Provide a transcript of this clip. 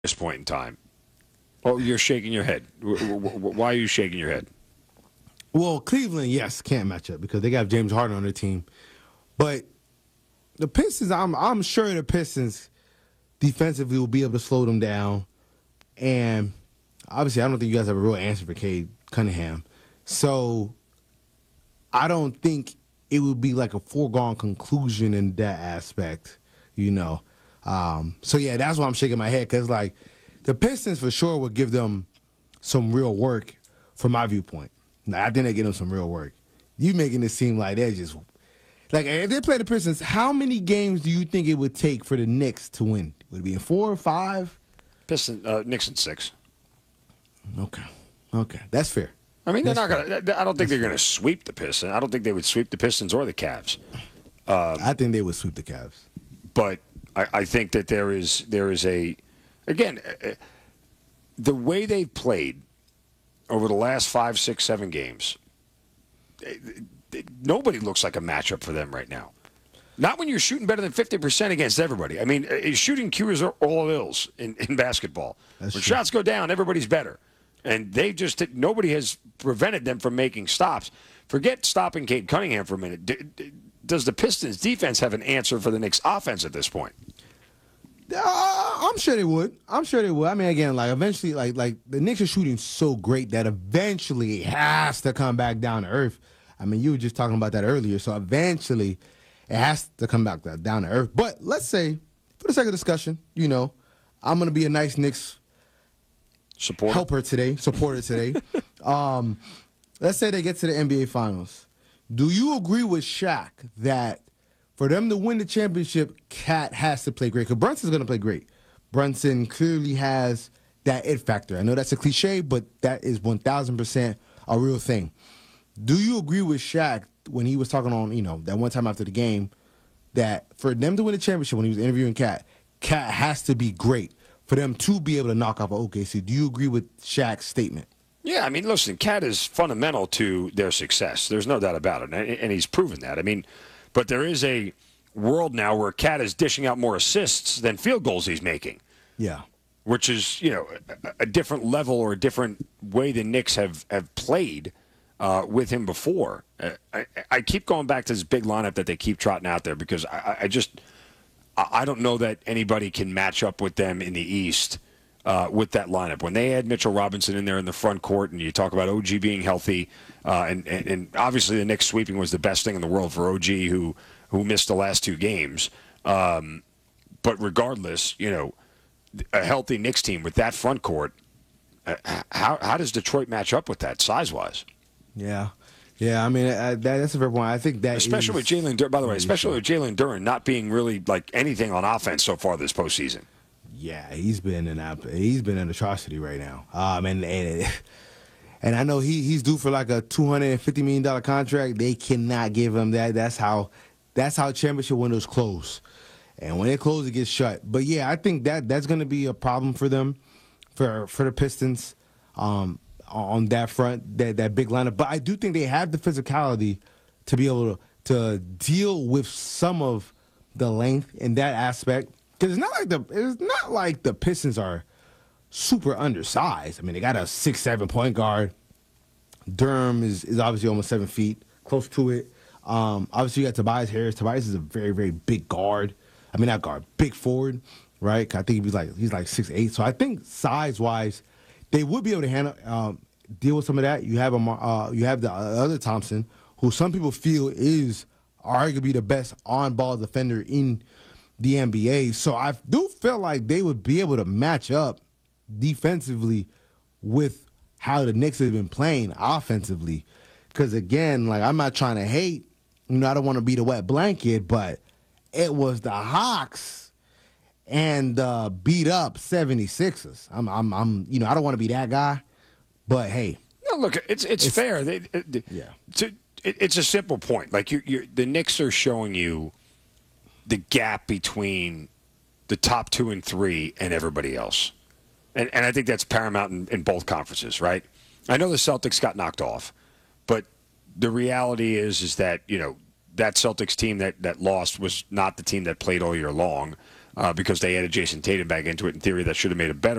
this point in time. Oh, you're shaking your head. Why are you shaking your head? Well, Cleveland, yes, can't match up because they got James Harden on their team. But the Pistons, I'm sure the Pistons defensively will be able to slow them down. And obviously, I don't think you guys have a real answer for Cade Cunningham. So I don't think it would be like a foregone conclusion in that aspect, So, yeah, that's why I'm shaking my head because, like, the Pistons for sure would give them some real work from my viewpoint. Now, I think they give them some real work. You making it seem like they're just like if they play the Pistons, how many games do you think it would take for the Knicks to win? Would it be in 4 or 5? Knicks in 6. Okay, that's fair. I mean, they're That's not going to. I don't think they're going to sweep the Pistons. I don't think they would sweep the Pistons or the Cavs. I think they would sweep the Cavs. But I think that there is a, again, the way they've played over the last 5, 6, 7 games, nobody looks like a matchup for them right now. Not when you're shooting better than 50% against everybody. I mean, shooting cures all ills in basketball. That's when true. shots go down, everybody's better. And nobody has prevented them from making stops. Forget stopping Cade Cunningham for a minute. Does the Pistons defense have an answer for the Knicks offense at this point? I'm sure they would. I mean, again, like eventually, like the Knicks are shooting so great that eventually it has to come back down to earth. I mean, you were just talking about that earlier. So eventually it has to come back down to earth. But let's say, for the sake of discussion, I'm going to be a nice Knicks supporter today. Let's say they get to the NBA Finals. Do you agree with Shaq that for them to win the championship, Cat has to play great? Because Brunson's going to play great. Brunson clearly has that it factor. I know that's a cliche, but that is 1,000% a real thing. Do you agree with Shaq when he was talking on, that one time after the game, that for them to win the championship when he was interviewing Cat has to be great for them to be able to knock off OKC? Do you agree with Shaq's statement? Yeah, I mean, listen, Cat is fundamental to their success. There's no doubt about it, and he's proven that. I mean, but there is a world now where Cat is dishing out more assists than field goals he's making. Yeah. Which is, a different level or a different way the Knicks have played with him before. I keep going back to this big lineup that they keep trotting out there because I don't know that anybody can match up with them in the East with that lineup. When they had Mitchell Robinson in there in the front court, and you talk about OG being healthy, and obviously the Knicks sweeping was the best thing in the world for OG, who missed the last 2 games. But regardless, a healthy Knicks team with that front court, how does Detroit match up with that size-wise? Yeah. Yeah, I mean, that's a fair point. I think that especially with Jalen Duren, by the way, especially with Jalen Duren not being really like anything on offense so far this postseason. Yeah, he's been an atrocity right now. And I know he's due for like a $250 million contract. They cannot give him that. That's how championship windows close. And when they close, it gets shut. But yeah, I think that's going to be a problem for them, for the Pistons, on that front, that big lineup. But I do think they have the physicality to be able to deal with some of the length in that aspect. Because it's not like the Pistons are super undersized. I mean, they got a 6'7" point guard. Durham is obviously almost 7 feet, close to it. Obviously, you got Tobias Harris. Tobias is a very, very big guard. I mean, not guard, big forward, right? I think he's like 6'8". So I think size-wise, they would be able to deal with some of that. You have the other Thompson, who some people feel is arguably the best on-ball defender in the NBA. So I do feel like they would be able to match up defensively with how the Knicks have been playing offensively. Because, again, like, I'm not trying to hate. I don't want to be the wet blanket, but it was the Hawks and beat up 76ers. I'm I don't want to be that guy, but hey. No, look, it's fair. It's a simple point. Like the Knicks are showing you the gap between the top 2 and 3 and everybody else. And I think that's paramount in both conferences, right? I know the Celtics got knocked off, but the reality is that, that Celtics team that lost was not the team that played all year long. because they added Jason Tatum back into it. In theory, that should have made it better.